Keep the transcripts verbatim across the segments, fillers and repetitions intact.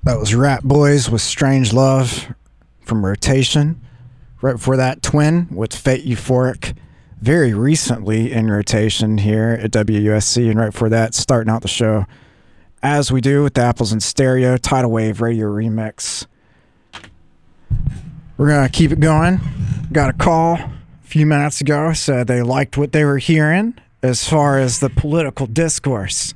That was Rat Boys with Strange Love from Rotation. Right before that, Twin with Fate Euphoric. Very recently in rotation here at W U S C. And right before that, starting out the show, as we do with the Apples in Stereo, Tidal Wave Radio Remix. We're going to keep it going. Got a call a few minutes ago. Said they liked what they were hearing as far as the political discourse.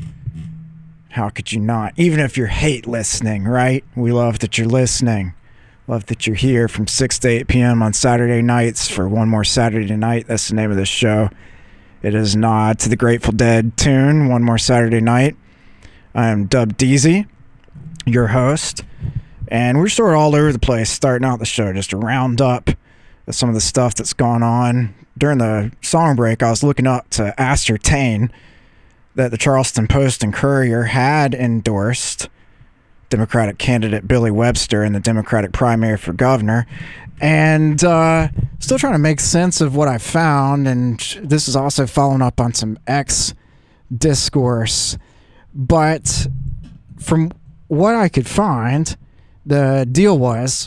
How could you not? Even if you hate listening, right? We love that you're listening. Love that you're here from six to eight p.m. on Saturday nights for One More Saturday Night. That's the name of this show. It is a nod to the Grateful Dead tune, One More Saturday Night. I am Dub Deezy, your host. And we're sort of all over the place starting out the show, just to round up some of the stuff that's gone on. During the song break, I was looking up to ascertain that the Charleston Post and Courier had endorsed Democratic candidate Billy Webster in the Democratic primary for governor. And uh, still trying to make sense of what I found. And this is also following up on some X discourse. But from what I could find, the deal was,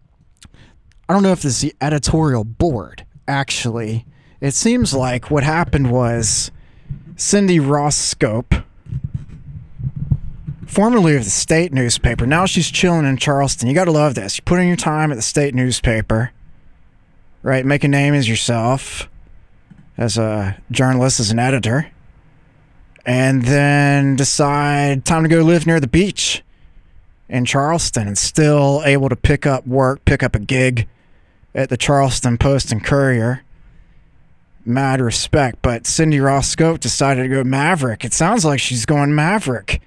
I don't know if this is the editorial board, actually. It seems like what happened was Cindy Ross Scope, formerly of the state newspaper, now she's chilling in Charleston. You got to love this. You put in your time at the state newspaper, right? Make a name as yourself, as a journalist, as an editor, and then decide time to go live near the beach in Charleston and still able to pick up work, pick up a gig at the Charleston Post and Courier. Mad respect, but Cindy Ross Scope decided to go Maverick. It sounds like she's going Maverick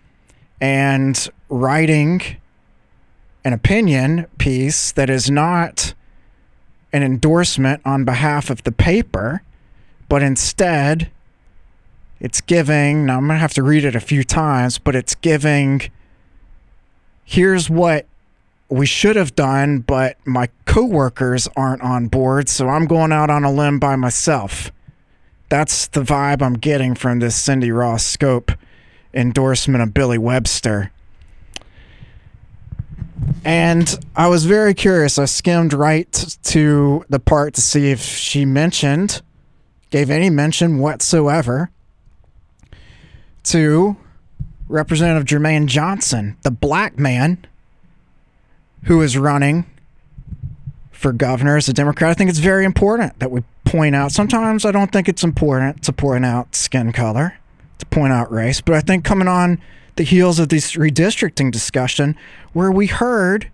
and writing an opinion piece that is not an endorsement on behalf of the paper, but instead it's giving, now I'm going to have to read it a few times, but it's giving, here's what we should have done, but my coworkers aren't on board, so I'm going out on a limb by myself. That's the vibe I'm getting from this Cindy Ross Scope endorsement of Billy Webster. And I was very curious. I skimmed right to the part to see if she mentioned, gave any mention whatsoever to Representative Jermaine Johnson, the black man who is running for governor as a Democrat. I think it's very important that we point out. Sometimes I don't think it's important to point out skin color, to point out race, but I think coming on the heels of this redistricting discussion where we heard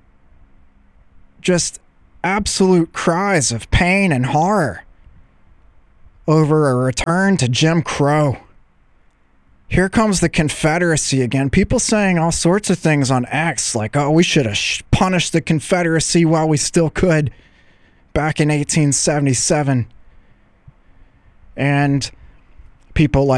just absolute cries of pain and horror over a return to Jim Crow. Here comes the Confederacy again. People saying all sorts of things on X, like, oh, we should have sh- punished the Confederacy while we still could back in eighteen seventy-seven. And people like